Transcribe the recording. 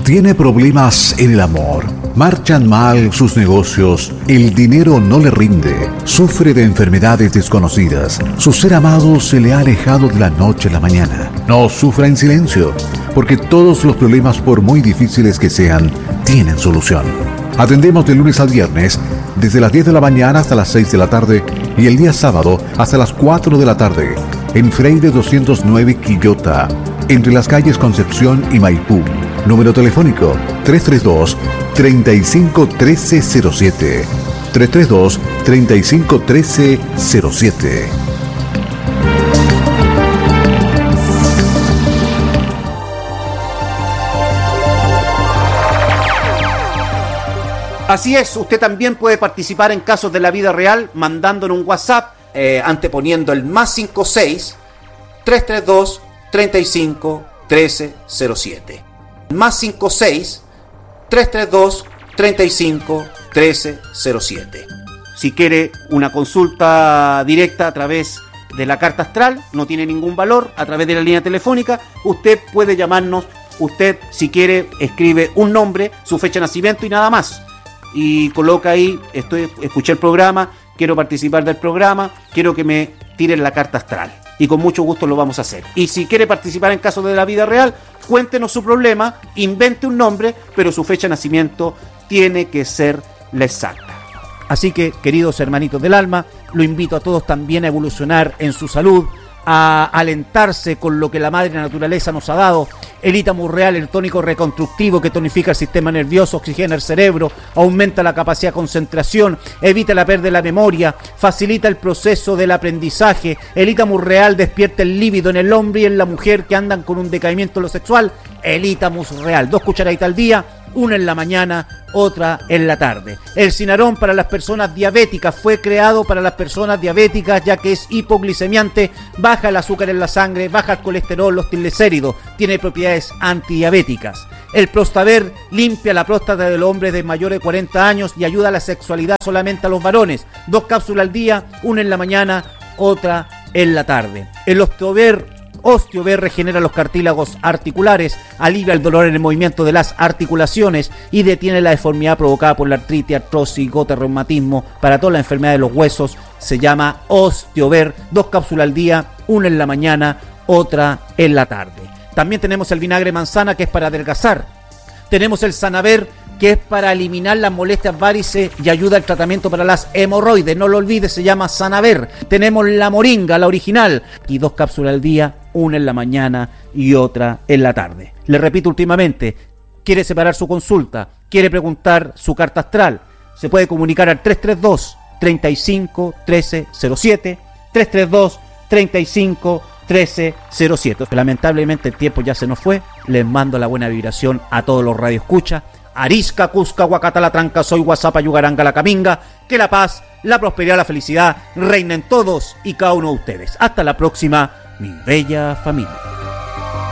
Tiene problemas en el amor, marchan mal sus negocios, el dinero no le rinde, sufre de enfermedades desconocidas, su ser amado se le ha alejado de la noche a la mañana. No sufra en silencio, porque todos los problemas, por muy difíciles que sean, tienen solución. Atendemos de lunes a viernes, desde las 10 de la mañana hasta las 6 de la tarde y el día sábado hasta las 4 de la tarde, en Freire 209 Quillota, entre las calles Concepción y Maipú. Número telefónico 332-351307. 332-351307. Así es, usted también puede participar en casos de la vida real mandándonos un WhatsApp, anteponiendo el +56 332 35 1307. +56 332 35 1307. Si quiere una consulta directa a través de la carta astral, no tiene ningún valor, a través de la línea telefónica, usted puede llamarnos. Usted, si quiere, escribe un nombre, su fecha de nacimiento y nada más, y coloca ahí: escuché el programa, quiero participar del programa, quiero que me tiren la carta astral, y con mucho gusto lo vamos a hacer. Y si quiere participar en casos de la vida real, cuéntenos su problema, invente un nombre, pero su fecha de nacimiento tiene que ser la exacta. Así que, queridos hermanitos del alma, lo invito a todos también a evolucionar en su salud, a alentarse con lo que la madre naturaleza nos ha dado. El Itamurreal, el tónico reconstructivo que tonifica el sistema nervioso, oxigena el cerebro, aumenta la capacidad de concentración, evita la pérdida de la memoria, facilita el proceso del aprendizaje. El Itamurreal despierta el líbido en el hombre y en la mujer que andan con un decaimiento en lo sexual. El Itamurreal, 2 cucharaditas al día, una en la mañana, otra en la tarde. El Cinarón para las personas diabéticas fue creado para las personas diabéticas, ya que es hipoglicemiante, baja el azúcar en la sangre, baja el colesterol, los triglicéridos, tiene propiedades antidiabéticas. El Prostaver limpia la próstata del hombre de mayores de 40 años y ayuda a la sexualidad solamente a los varones. 2 cápsulas al día, una en la mañana, otra en la tarde. El Osteover regenera los cartílagos articulares, alivia el dolor en el movimiento de las articulaciones y detiene la deformidad provocada por la artritis, artrosis, gota, reumatismo. Para toda la enfermedad de los huesos se llama Osteover. 2 cápsulas al día, una en la mañana, otra en la tarde. También tenemos el vinagre manzana, que es para adelgazar. Tenemos el Sanaver, que es para eliminar las molestias varices y ayuda al tratamiento para las hemorroides. No lo olvides, se llama Sanaver. Tenemos la moringa, la original, y 2 cápsulas al día, una en la mañana y otra en la tarde. Le repito últimamente, quiere separar su consulta, quiere preguntar su carta astral, se puede comunicar al 332 35 1307, 332 35 1307. Lamentablemente el tiempo ya se nos fue. Les mando la buena vibración a todos los radioescuchas. Arisca, Cusca, Huacatala, Tranca, Soy, Guasapa, Yugaranga, La Caminga. Que la paz, la prosperidad, la felicidad reinen todos y cada uno de ustedes. Hasta la próxima, mi bella familia.